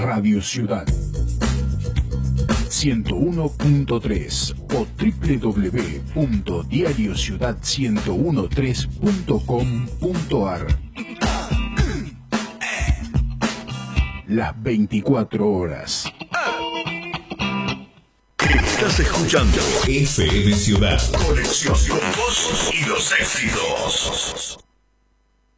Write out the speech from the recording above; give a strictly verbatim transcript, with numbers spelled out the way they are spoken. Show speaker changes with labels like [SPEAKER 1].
[SPEAKER 1] Radio Ciudad ciento uno punto tres o doble u doble u doble u punto diario ciudad ciento trece punto com punto ar. Las veinticuatro horas.
[SPEAKER 2] Estás escuchando F M Ciudad.
[SPEAKER 3] Conexión con vos y los éxitos.